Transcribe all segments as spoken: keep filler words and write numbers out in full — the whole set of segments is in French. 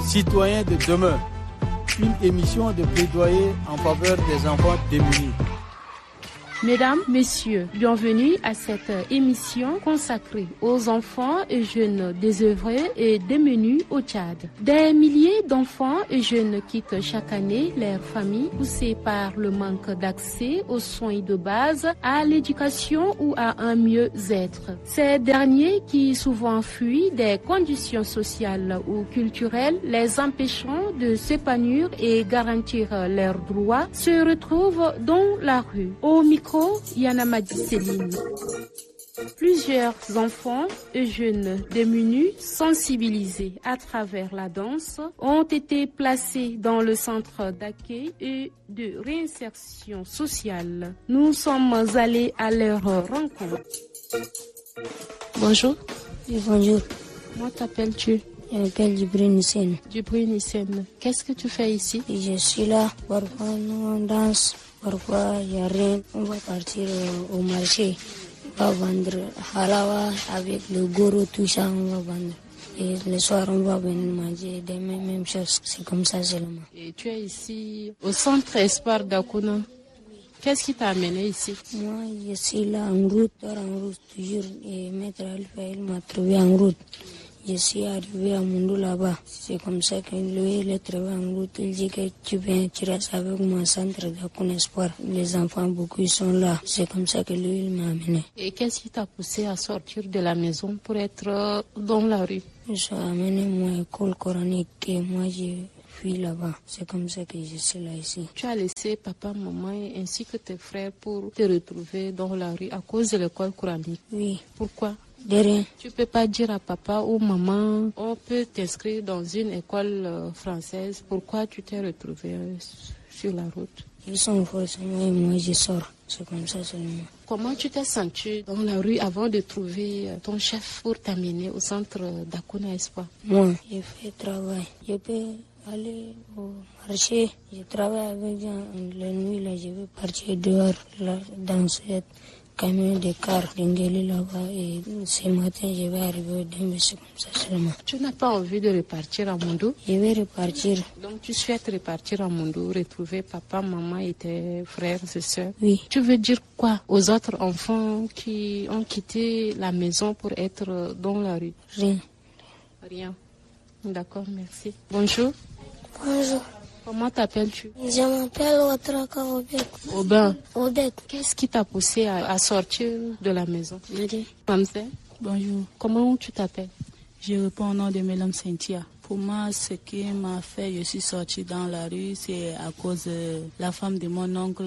citoyens de demain, une émission de plaidoyer en faveur des enfants démunis. Mesdames, Messieurs, bienvenue à cette émission consacrée aux enfants et jeunes désœuvrés et démunis au Tchad. Des milliers d'enfants et jeunes quittent chaque année leur famille poussés par le manque d'accès aux soins de base, à l'éducation ou à un mieux-être. Ces derniers qui souvent fuient des conditions sociales ou culturelles les empêchant de s'épanouir et garantir leurs droits se retrouvent dans la rue. Au micro Yana Madi Céline. Plusieurs enfants et jeunes démunis, sensibilisés à travers la danse, ont été placés dans le centre d'accueil et de réinsertion sociale. Nous sommes allés à leur rencontre. Bonjour. Oui, bonjour. Comment t'appelles-tu? Je m'appelle Djibril Nissen. Djibril Nissen. Qu'est-ce que tu fais ici? Je suis là, parfois nous on danse, parfois il n'y a rien. On va partir au marché, on va vendre halawa avec le goro, tout ça on va vendre. Et le soir on va venir manger, demain même chose, c'est comme ça seulement. Et tu es ici au centre Espoir d'Akuna. Qu'est-ce qui t'a amené ici? Moi je suis là en route, en route toujours, et Maître Alpha il m'a trouvé en route. Je suis arrivé à Moundou là-bas. C'est comme ça que lui, il est trouvé en route. Il dit que tu viens, tu restes avec mon centre d'Akuna Espoir. Les enfants, beaucoup, ils sont là. C'est comme ça que lui, il m'a amené. Et qu'est-ce qui t'a poussé à sortir de la maison pour être dans la rue? Ils ont amené mon école coranique et moi, je suis là-bas. C'est comme ça que je suis là ici. Tu as laissé papa, maman ainsi que tes frères pour te retrouver dans la rue à cause de l'école coranique? Oui. Pourquoi? De rien. Tu peux pas dire à papa ou maman, on peut t'inscrire dans une école euh, française. Pourquoi tu t'es retrouvé euh, sur la route? Ils sont forcément et moi je sors. C'est comme ça seulement. Comment tu t'es senti dans la rue avant de trouver ton chef pour t'amener au centre d'Akuna Espoir? Moi, je fais travail. Je peux aller au marché. Je travaille avec gens. La nuit, là, je vais partir dehors là, dans cette camion de car d'Ingeli là-bas et ce matin je vais arriver au Dembe, c'est comme ça seulement. Tu n'as pas envie de repartir à Moundou? Je vais repartir. Donc tu souhaites repartir à Moundou, retrouver papa, maman et tes frères et sœurs? Oui. Tu veux dire quoi aux autres enfants qui ont quitté la maison pour être dans la rue? Rien. Rien. D'accord, merci. Bonjour. Bonjour. Comment t'appelles-tu? Je m'appelle Ouatraka Obek. Aubin. Obek. Qu'est-ce qui t'a poussé à, à sortir de la maison? Madi. Mamsé. Bonjour. Comment tu t'appelles? Je réponds au nom de Mélam Cynthia. Pour moi, ce qui m'a fait, je suis sortie dans la rue, c'est à cause de la femme de mon oncle.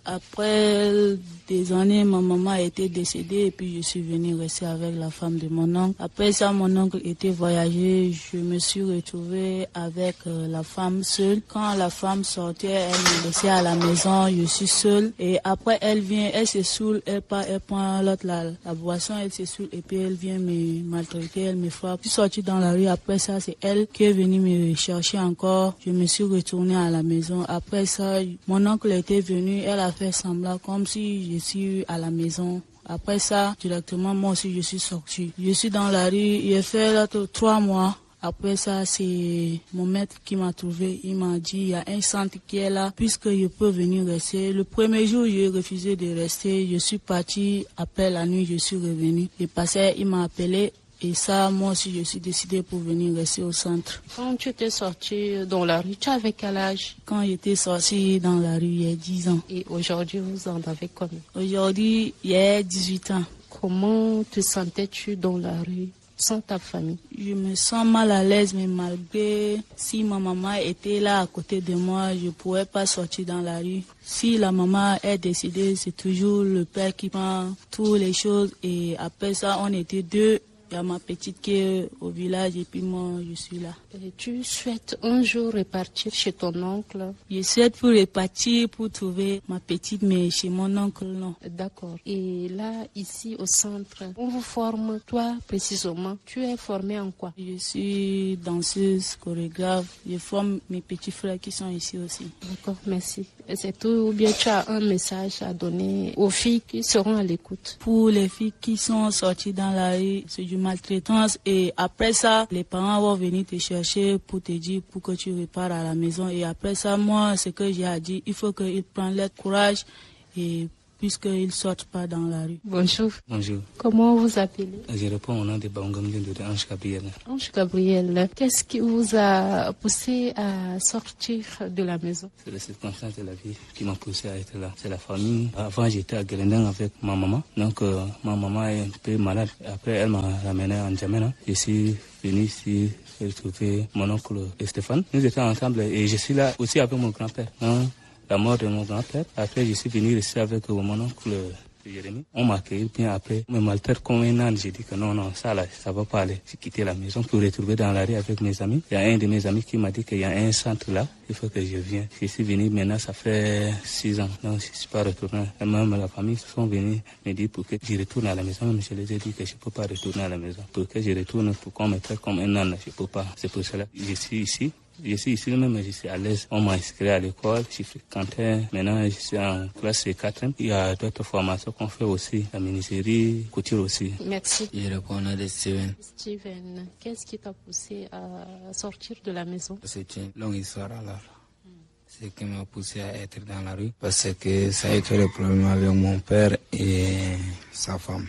Après des années, ma maman était décédée et puis je suis venue rester avec la femme de mon oncle. Après ça, mon oncle était voyagé. Je me suis retrouvée avec euh, la femme seule. Quand la femme sortait, elle me laissait à la maison. Je suis seule. Et après, elle vient, elle se saoule, elle part, elle prend l'autre la, la boisson, elle se saoule et puis elle vient me maltraiter, elle me frappe. Je suis sortie dans la rue. Après ça, c'est elle qui est venue me chercher encore. Je me suis retournée à la maison. Après ça, mon oncle était venu. Elle a fait semblant comme si je suis à la maison. Après ça, directement, moi aussi, je suis sortie. Je suis dans la rue, j'ai fait là trois mois. Après ça, c'est mon maître qui m'a trouvé. Il m'a dit, il y a un centre qui est là, puisque je peux venir rester. Le premier jour, j'ai refusé de rester. Je suis partie. Après la nuit, je suis revenue. Le passé, il m'a appelé. Et ça, moi aussi, je suis décidée pour venir rester au centre. Quand tu étais sortie dans la rue, tu avais quel âge? Quand j'étais sortie dans la rue, il y a dix ans. Et aujourd'hui, vous en avez combien? Aujourd'hui, il y a dix-huit ans. Comment te sentais-tu dans la rue sans ta famille? Je me sens mal à l'aise, mais malgré si ma maman était là à côté de moi, je ne pourrais pas sortir dans la rue. Si la maman est décédée, c'est toujours le père qui prend toutes les choses. Et après ça, on était deux. Il y a ma petite qui est au village et puis moi, je suis là. Et tu souhaites un jour repartir chez ton oncle? Je souhaite pour repartir, pour trouver ma petite, mais chez mon oncle, non. D'accord. Et là, ici au centre, on vous forme, toi précisément, tu es formée en quoi? Je suis danseuse, chorégraphe. Je forme mes petits frères qui sont ici aussi. D'accord, merci. Et c'est tout, ou bien tu as un message à donner aux filles qui seront à l'écoute? Pour les filles qui sont sorties dans la rue, je du maltraitance et après ça, les parents vont venir te chercher pour te dire pour que tu repars à la maison. Et après ça, moi, ce que j'ai à dire, il faut qu'ils prennent leur courage et puisqu'ils ne sortent pas dans la rue. Bonjour. Bonjour. Comment vous appelez? Je réponds au nom de Baongamdine de Ange Gabriel. Ange Gabriel, qu'est-ce qui vous a poussé à sortir de la maison? C'est les circonstances de la vie qui m'ont poussé à être là. C'est la famille. Avant, j'étais à Guelendang avec ma maman. Donc, euh, ma maman est un peu malade. Après, elle m'a ramené en Djamena. Je suis venu ici retrouver mon oncle Stéphane. Nous étions ensemble et je suis là aussi avec mon grand-père. Hein? La mort de mon grand-père. Après, je suis venu ici avec mon oncle Jérémy. On m'a accueilli bien après. Me maltraite comme un âne. J'ai dit que non, non, ça là, ça va pas aller. J'ai quitté la maison pour retrouver dans la rue avec mes amis. Il y a un de mes amis qui m'a dit qu'il y a un centre là. Il faut que je vienne. Je suis venu maintenant, ça fait six ans. Donc, je ne suis pas retourné. Et même la famille se sont venus me dire pour que je retourne à la maison. Même je les ai dit que je ne peux pas retourner à la maison. Pour que je retourne, pour qu'on me traite comme un âne, je ne peux pas. C'est pour cela que je suis ici. Je suis ici même, je suis à l'aise. On m'a inscrit à l'école, je fréquentais. Maintenant, je suis en classe quatrième. Il y a d'autres formations qu'on fait aussi, la menuiserie, couture aussi. Merci. Je réponds à de Steven. Steven, qu'est-ce qui t'a poussé à sortir de la maison? C'est une longue histoire alors. Ce qui m'a poussé à être dans la rue, parce que ça a été le problème avec mon père et sa femme.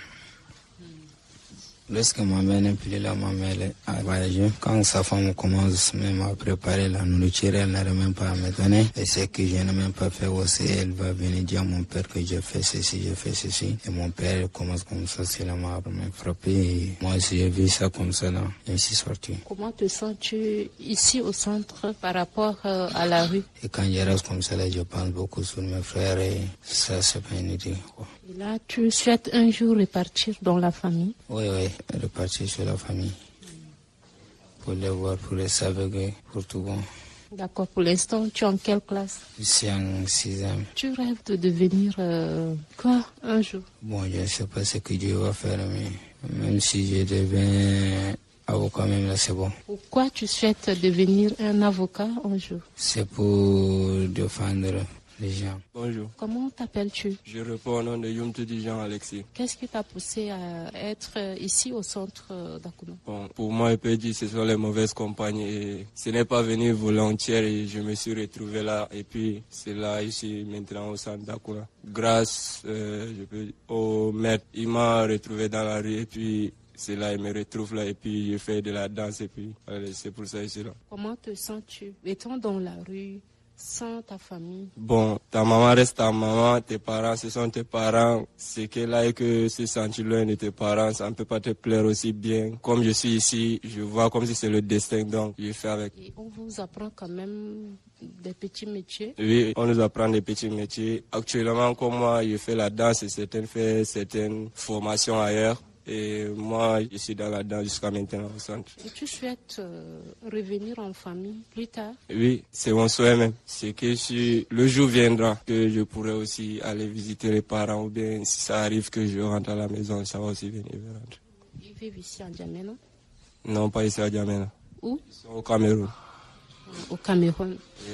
Lorsque ma mère n'est plus là, ma mère a voyagé. Quand sa femme commence même à préparer la nourriture, elle n'arrive même pas à me donner. Et ce que je n'ai même pas fait aussi, elle va venir dire à mon père que j'ai fait ceci, j'ai fait ceci. Et mon père commence comme ça, c'est là m'a frappé. Et moi aussi, j'ai vu ça comme ça, là. Je suis sorti. Comment te sens-tu ici au centre par rapport euh, à la rue? Et quand je reste comme ça, là, je pense beaucoup sur mes frères et ça, c'est pas inutile, quoi. Et là, tu souhaites un jour repartir dans la famille? Oui, oui, repartir sur la famille. Pour les voir, pour les savoir, pour tout bon. D'accord. Pour l'instant, tu es en quelle classe? Je suis en sixième. Tu rêves de devenir euh, quoi un jour? Bon, je ne sais pas ce que Dieu va faire, mais même si je deviens avocat, même là, c'est bon. Pourquoi tu souhaites devenir un avocat un jour? C'est pour défendre les gens. Bonjour. Comment t'appelles-tu? Je réponds au nom de Yumtudi Jean Alexis. Qu'est-ce qui t'a poussé à être ici au centre d'Akuna? Bon, pour moi, je peux dire que ce sont les mauvaises compagnies. Et ce n'est pas venu volontaire et je me suis retrouvé là. Et puis, c'est là, ici, maintenant au centre d'Akuna. Grâce euh, je peux, au maître, il m'a retrouvé dans la rue et puis c'est là, il me retrouve là et puis je fais de la danse et puis allez, c'est pour ça que je suis là. Comment te sens-tu étant dans la rue sans ta famille? Bon, ta maman reste ta maman, tes parents, ce sont tes parents. C'est que là que se sentir loin de tes parents, ça ne peut pas te plaire aussi bien. Comme je suis ici, je vois comme si c'est le destin, donc je fais avec. Et on vous apprend quand même des petits métiers? Oui, on nous apprend des petits métiers. Actuellement, comme moi, je fais la danse et certains font certaines formations ailleurs. Et moi, je suis dans la danse jusqu'à maintenant au centre. Et tu souhaites euh, revenir en famille plus tard? Oui, c'est mon souhait même. C'est que si le jour viendra, que je pourrai aussi aller visiter les parents ou bien si ça arrive que je rentre à la maison, ça va aussi venir rentrer. Ils vivent ici à Djamena? Non, pas ici à Djamena. Où? Ils sont au Cameroun. Au Cameroun. Oui.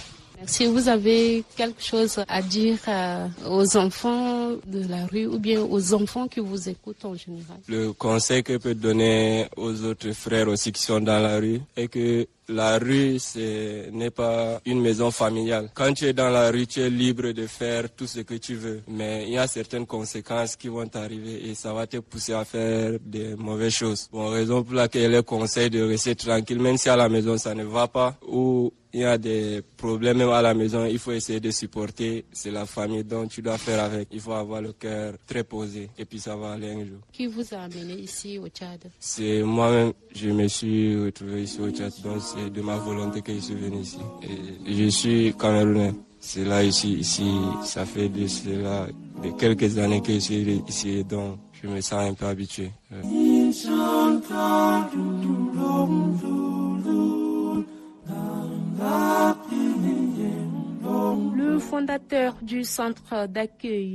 Si vous avez quelque chose à dire euh, aux enfants de la rue ou bien aux enfants qui vous écoutent en général? Le conseil que je peux donner aux autres frères aussi qui sont dans la rue est que la rue, ce n'est pas une maison familiale. Quand tu es dans la rue, tu es libre de faire tout ce que tu veux. Mais il y a certaines conséquences qui vont t'arriver et ça va te pousser à faire des mauvaises choses. Bon, raison pour laquelle je conseille de rester tranquille, même si à la maison ça ne va pas ou il y a des problèmes même à la maison, il faut essayer de supporter. C'est la famille dont tu dois faire avec. Il faut avoir le cœur très posé et puis ça va aller un jour. Qui vous a amené ici au Tchad? C'est moi-même, je me suis retrouvé ici au Tchad, donc c'est de ma volonté que je suis venu ici. Et je suis camerounais. C'est là ici, ici, ça fait de cela, de quelques années que je suis ici, donc je me sens un peu habitué. Ouais. Le fondateur du centre d'accueil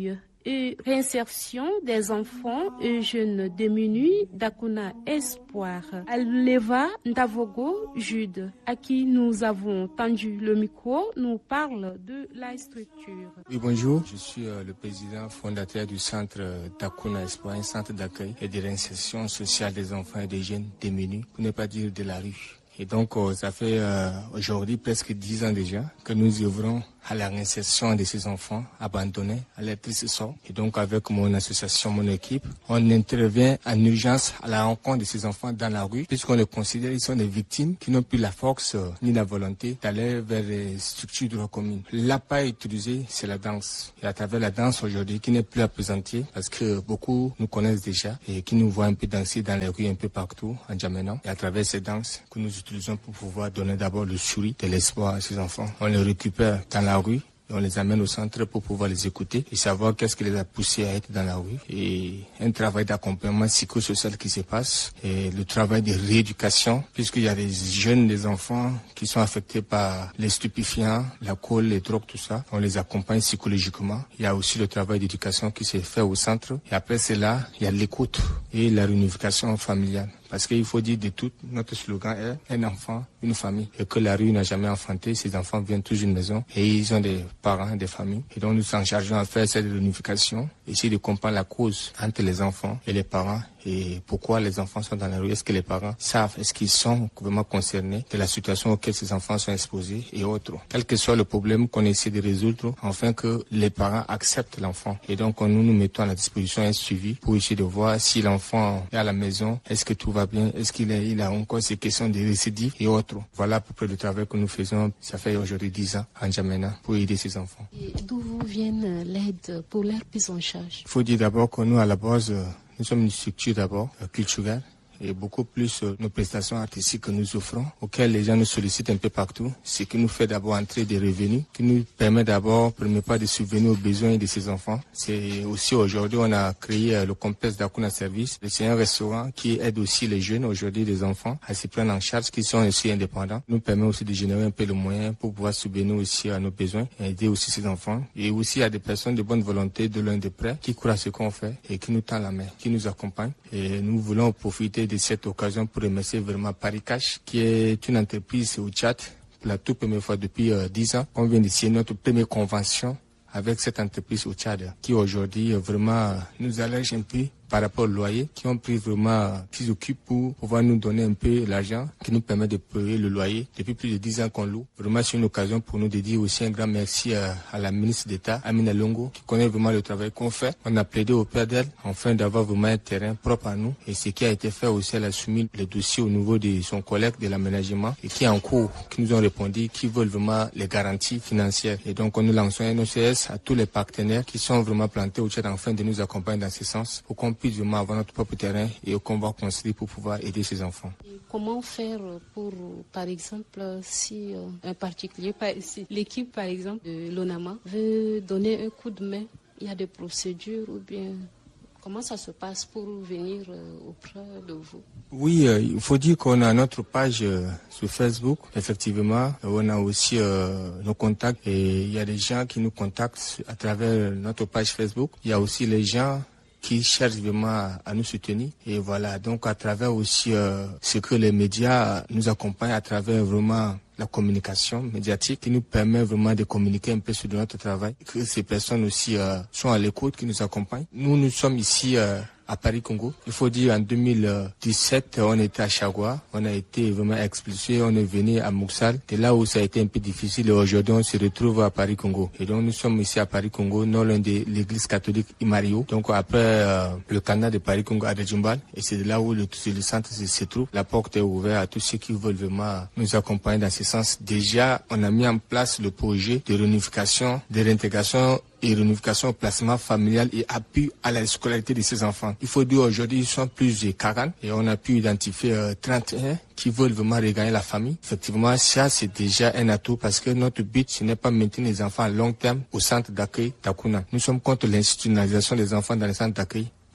et réinsertion des enfants et jeunes démunis d'Akuna Espoir. Aleva Ndavogo Jude, à qui nous avons tendu le micro, nous parle de la structure. Oui, bonjour. Je suis euh, le président fondateur du centre d'Akuna Espoir, un centre d'accueil et de réinsertion sociale des enfants et des jeunes démunis, pour ne pas dire de la rue. Et donc, euh, ça fait euh, aujourd'hui presque dix ans déjà que nous œuvrons à la réinsertion de ces enfants abandonnés à leur triste sort. Et donc, avec mon association, mon équipe, on intervient en urgence à la rencontre de ces enfants dans la rue, puisqu'on les considère qu'ils sont des victimes qui n'ont plus la force euh, ni la volonté d'aller vers les structures de droit commun. L'appât utilisé, c'est la danse. Et à travers la danse aujourd'hui, qui n'est plus à présenter, parce que beaucoup nous connaissent déjà et qui nous voient un peu danser dans les rues un peu partout en Djamena. Et à travers ces danses que nous utilisons pour pouvoir donner d'abord le sourire de l'espoir à ces enfants. On les récupère dans la rue. Et on les amène au centre pour pouvoir les écouter et savoir qu'est-ce qui les a poussés à être dans la rue. Et un travail d'accompagnement psychosocial qui se passe. Et le travail de rééducation, puisqu'il y a des jeunes, des enfants qui sont affectés par les stupéfiants, l'alcool, les drogues, tout ça. On les accompagne psychologiquement. Il y a aussi le travail d'éducation qui se fait au centre. Et après cela, il y a l'écoute et la réunification familiale. Parce qu'il faut dire de tout, notre slogan est un enfant, une famille. Et que la rue n'a jamais enfanté, ces enfants viennent tous d'une maison et ils ont des parents, des familles. Et donc nous nous en chargeons à faire cette réunification, essayer de comprendre la cause entre les enfants et les parents et pourquoi les enfants sont dans la rue. Est-ce que les parents savent, est-ce qu'ils sont vraiment concernés de la situation auquel ces enfants sont exposés et autres. Quel que soit le problème qu'on essaie de résoudre, afin que les parents acceptent l'enfant. Et donc nous nous mettons à la disposition un suivi pour essayer de voir si l'enfant est à la maison, est-ce que tout va bien, est-ce qu'il est, il a encore ces questions de récidive et autres. Voilà à peu près le travail que nous faisons, ça fait aujourd'hui dix ans en Djamena pour aider ces enfants. Et d'où vous vient l'aide pour leur prise en charge? Il faut dire d'abord que nous à la base, nous sommes une structure d'abord culturelle. Et beaucoup plus euh, nos prestations artistiques que nous offrons, auxquelles les gens nous sollicitent un peu partout, ce qui nous fait d'abord entrer des revenus, qui nous permet d'abord, premier pas, de subvenir aux besoins de ces enfants. C'est aussi aujourd'hui, on a créé euh, le complexe d'Akuna Service. C'est un restaurant qui aide aussi les jeunes, aujourd'hui les enfants, à se prendre en charge, qui sont aussi indépendants. Nous permet aussi de générer un peu le moyen pour pouvoir subvenir aussi à nos besoins et aider aussi ces enfants. Et aussi à des personnes de bonne volonté, de l'un de près, qui croient à ce qu'on fait et qui nous tend la main, qui nous accompagnent. Et nous voulons profiter de cette occasion pour remercier vraiment Paris Cash, qui est une entreprise au Tchad, pour la toute première fois depuis euh, dix ans. On vient de signer notre première convention avec cette entreprise au Tchad, qui aujourd'hui euh, vraiment nous allège un peu par rapport au loyer, qui ont pris vraiment, qui s'occupent pour pouvoir nous donner un peu l'argent qui nous permet de payer le loyer depuis plus de dix ans qu'on loue. Vraiment, c'est une occasion pour nous de dire aussi un grand merci à, à la ministre d'État, Amina Longo, qui connaît vraiment le travail qu'on fait. On a plaidé auprès d'elle, afin d'avoir vraiment un terrain propre à nous. Et ce qui a été fait aussi, elle a soumis le dossier au niveau de son collègue de l'aménagement et qui est en cours, qui nous ont répondu, qui veulent vraiment les garanties financières. Et donc, nous lançons un O C S à tous les partenaires qui sont vraiment plantés au Tchad afin de nous accompagner dans ce sens, pour qu'on puisse vraiment avoir notre propre terrain et qu'on va construire pour pouvoir aider ces enfants. Et comment faire pour, par exemple, si euh, un particulier, si l'équipe par exemple de l'ONAMA veut donner un coup de main, il y a des procédures ou bien comment ça se passe pour venir euh, auprès de vous? Oui, euh, il faut dire qu'on a notre page euh, sur Facebook, effectivement. On a aussi euh, nos contacts et il y a des gens qui nous contactent à travers notre page Facebook. Il y a aussi les gens qui cherchent vraiment à, à nous soutenir. Et voilà, donc à travers aussi euh, ce que les médias nous accompagnent à travers vraiment la communication médiatique qui nous permet vraiment de communiquer un peu sur notre travail. Que ces personnes aussi euh, sont à l'écoute, qui nous accompagnent. Nous, nous sommes ici euh, à Paris-Congo. Il faut dire en deux mille dix-sept, on était à Chagua. On a été vraiment expulsés. On est venu à Moussal. C'est là où ça a été un peu difficile. Et aujourd'hui, on se retrouve à Paris-Congo. Et donc, nous sommes ici à Paris-Congo, non loin de l'église catholique Imario. Donc, après euh, le canal de Paris-Congo à Djambal. Et c'est là où le, le centre se, se trouve. La porte est ouverte à tous ceux qui veulent vraiment nous accompagner dans ce sens. Déjà, on a mis en place le projet de réunification, de réintégration et réunification au placement familial et appui à la scolarité de ces enfants. Il faut dire aujourd'hui, ils sont plus de quarante et on a pu identifier euh, trente et un qui veulent vraiment regagner la famille. Effectivement, ça c'est déjà un atout parce que notre but, ce n'est pas maintenir les enfants à long terme au centre d'accueil d'Akuna. Nous sommes contre l'institutionnalisation des enfants dans les centres d'accueil.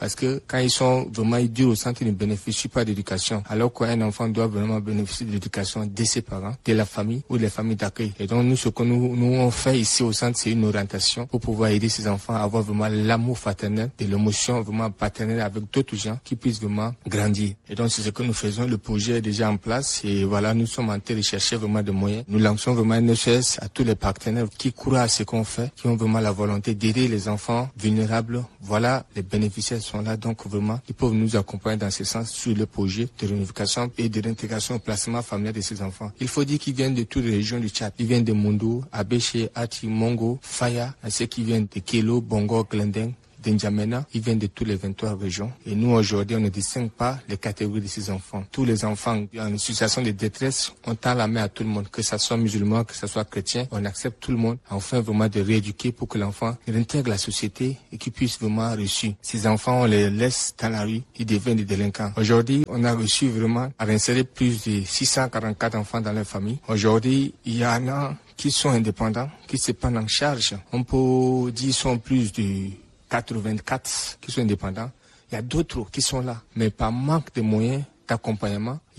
Parce que quand ils sont vraiment durs au centre, ils ne bénéficient pas d'éducation. Alors qu'un enfant doit vraiment bénéficier de l'éducation de ses parents, de la famille ou des familles d'accueil. Et donc nous, ce que nous, nous on fait ici au centre, c'est une orientation pour pouvoir aider ces enfants à avoir vraiment l'amour fraternel, de l'émotion vraiment paternelle avec d'autres gens qui puissent vraiment grandir. Et donc c'est ce que nous faisons. Le projet est déjà en place et voilà, nous sommes en train de chercher vraiment des moyens. Nous lançons vraiment un S O S à tous les partenaires qui croient à ce qu'on fait, qui ont vraiment la volonté d'aider les enfants vulnérables. Voilà, les bénéficiaires sont là, donc vraiment, ils peuvent nous accompagner dans ce sens sur le projet de réunification et de l'intégration au placement familial de ces enfants. Il faut dire qu'ils viennent de toutes les régions du Tchad. Ils viennent de Moundou, Abéché, Ati, Mongo, Faya, ceux qui viennent de Kélo, Bongo, Glendeng, d'Injamena, ils viennent de toutes les vingt-trois régions. Et nous, aujourd'hui, on ne distingue pas les catégories de ces enfants. Tous les enfants en situation de détresse, on tend la main à tout le monde, que ce soit musulman, que ce soit chrétien, on accepte tout le monde, enfin vraiment de rééduquer pour que l'enfant réintègre la société et qu'il puisse vraiment réussir. Ces enfants, on les laisse dans la rue, ils deviennent des délinquants. Aujourd'hui, on a reçu vraiment à réinsérer plus de six cent quarante-quatre enfants dans leur famille. Aujourd'hui, il y en a qui sont indépendants, qui se prennent en charge. On peut dire qu'ils sont plus de quatre-vingt-quatre qui sont indépendants. Il y a d'autres qui sont là, mais par manque de moyens d'accompagnement,